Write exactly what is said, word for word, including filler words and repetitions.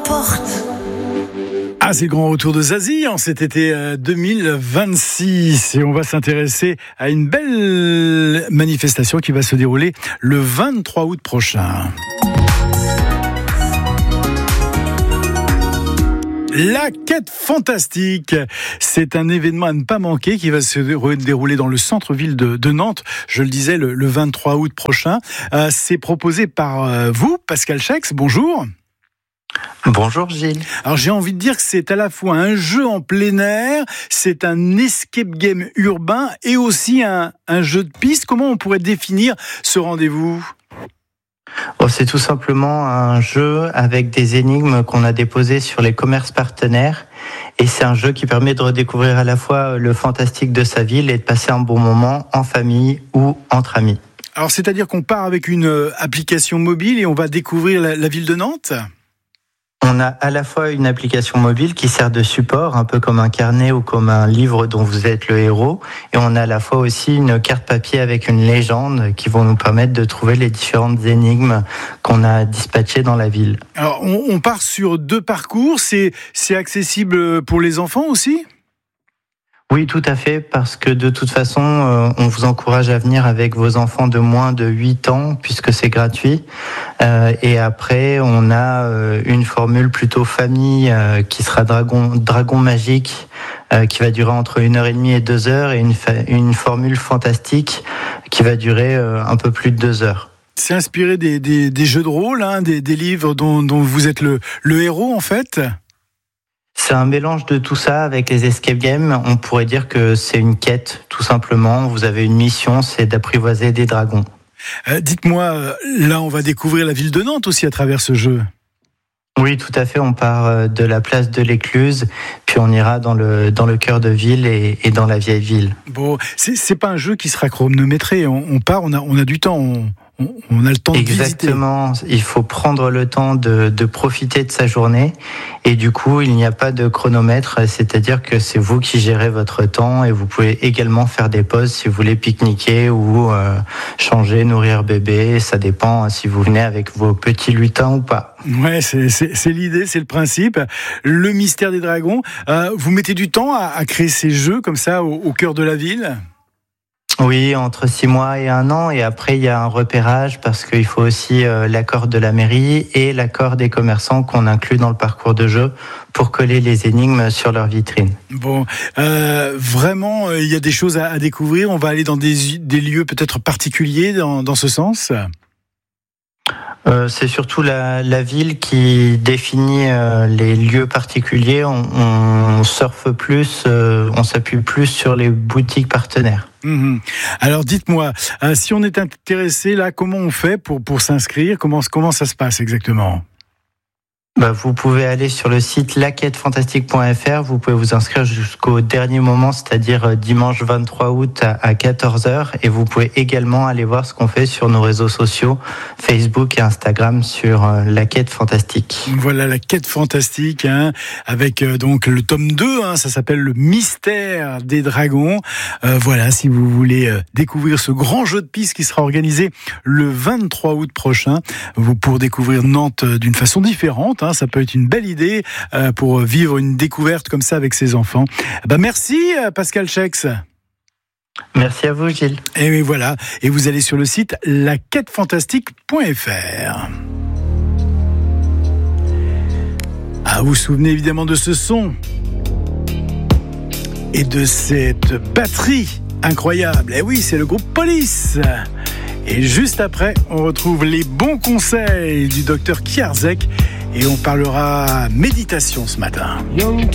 porte. Ah, c'est le grand retour de Zazie en cet été deux mille vingt-six et on va s'intéresser à une belle manifestation qui va se dérouler le vingt-trois août prochain. La quête fantastique, c'est un événement à ne pas manquer qui va se dérouler dans le centre-ville de, de Nantes, je le disais, le, le vingt-trois août prochain. Euh, c'est proposé par euh, vous, Pascal Schex, bonjour. Bonjour Gilles. Alors j'ai envie de dire que c'est à la fois un jeu en plein air, c'est un escape game urbain et aussi un, un jeu de piste. Comment on pourrait définir ce rendez-vous ? Oh, c'est tout simplement un jeu avec des énigmes qu'on a déposées sur les commerces partenaires. Et c'est un jeu qui permet de redécouvrir à la fois le fantastique de sa ville et de passer un bon moment en famille ou entre amis. Alors c'est-à-dire qu'on part avec une application mobile et on va découvrir la, la ville de Nantes ? On a à la fois une application mobile qui sert de support, un peu comme un carnet ou comme un livre dont vous êtes le héros. Et on a à la fois aussi une carte papier avec une légende qui vont nous permettre de trouver les différentes énigmes qu'on a dispatchées dans la ville. Alors, on, on part sur deux parcours. C'est, c'est accessible pour les enfants aussi ? Oui, tout à fait, parce que de toute façon, euh, on vous encourage à venir avec vos enfants de moins de huit ans, puisque c'est gratuit. Euh, et après, on a euh, une formule plutôt famille euh, qui sera Dragon, Dragon Magique, euh, qui va durer entre une heure et demie et deux heures, et une, fa- une formule fantastique qui va durer euh, un peu plus de deux heures. C'est inspiré des, des, des jeux de rôle, hein, des, des livres dont, dont vous êtes le, le héros, en fait ? C'est un mélange de tout ça avec les escape games. On pourrait dire que c'est une quête, tout simplement. Vous avez une mission, c'est d'apprivoiser des dragons. Euh, dites-moi, là, on va découvrir la ville de Nantes aussi à travers ce jeu. Oui, tout à fait. On part de la place de l'Écluse, puis on ira dans le, dans le cœur de ville et, et dans la vieille ville. Bon, c'est, c'est pas un jeu qui sera chronométré. On, on part, on a, on a du temps. On... On a le temps de visiter. Exactement, il faut prendre le temps de, de profiter de sa journée et du coup il n'y a pas de chronomètre, c'est-à-dire que c'est vous qui gérez votre temps et vous pouvez également faire des pauses si vous voulez pique-niquer ou euh, changer, nourrir bébé, ça dépend si vous venez avec vos petits lutins ou pas. Ouais, c'est, c'est, c'est l'idée, c'est le principe. Le mystère des dragons, euh, vous mettez du temps à, à créer ces jeux comme ça au, au cœur de la ville ? Oui, entre six mois et un an. Et après, il y a un repérage parce qu'il faut aussi euh, l'accord de la mairie et l'accord des commerçants qu'on inclut dans le parcours de jeu pour coller les énigmes sur leur vitrine. Bon, euh, vraiment, il y a des choses à, à découvrir. On va aller dans des, des lieux peut-être particuliers dans, dans ce sens ? Euh, c'est surtout la, la ville qui définit euh, les lieux particuliers. On, on surfe plus, euh, on s'appuie plus sur les boutiques partenaires. Mmh. Alors dites-moi, euh, si on est intéressé là, comment on fait pour, pour s'inscrire ? Comment, comment ça se passe exactement ? Bah, vous pouvez aller sur le site la quête fantastique point f r, vous pouvez vous inscrire jusqu'au dernier moment, c'est-à-dire dimanche vingt-trois août à quatorze heures, et vous pouvez également aller voir ce qu'on fait sur nos réseaux sociaux, Facebook et Instagram, sur La Quête Fantastique. Voilà, La Quête Fantastique, hein, avec euh, donc le tome deux, hein, ça s'appelle Le Mystère des Dragons. Euh, voilà, si vous voulez euh, découvrir ce grand jeu de piste qui sera organisé le vingt-trois août prochain, vous pourrez découvrir Nantes d'une façon différente, hein. Ça peut être une belle idée euh, pour vivre une découverte comme ça avec ses enfants. Bah merci Pascal Schex. Merci à vous Gilles. Et voilà, et vous allez sur le site la quête fantastique point f r. Ah, vous vous souvenez évidemment de ce son et de cette batterie incroyable. Eh oui, c'est le groupe Police. Et juste après, on retrouve les bons conseils du docteur Kierzek et on parlera méditation ce matin. Young